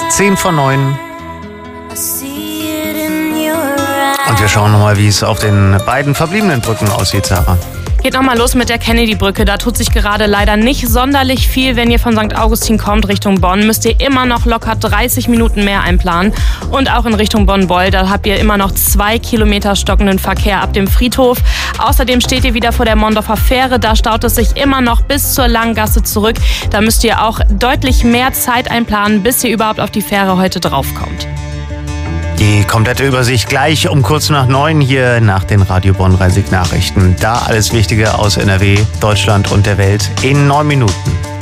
10:09. Und wir schauen nochmal, wie es auf den beiden verbliebenen Brücken aussieht, Sarah. Geht nochmal los mit der Kennedy-Brücke. Da tut sich gerade leider nicht sonderlich viel. Wenn ihr von St. Augustin kommt Richtung Bonn, müsst ihr immer noch locker 30 Minuten mehr einplanen. Und auch in Richtung Bonn-Boll, da habt ihr immer noch 2 Kilometer stockenden Verkehr ab dem Friedhof. Außerdem steht ihr wieder vor der Mondorfer Fähre. Da staut es sich immer noch bis zur Langgasse zurück. Da müsst ihr auch deutlich mehr Zeit einplanen, bis ihr überhaupt auf die Fähre heute draufkommt. Die komplette Übersicht gleich um kurz nach 9 hier nach den Radio Bonn Rhein-Sieg Nachrichten. Da alles Wichtige aus NRW, Deutschland und der Welt in 9 Minuten.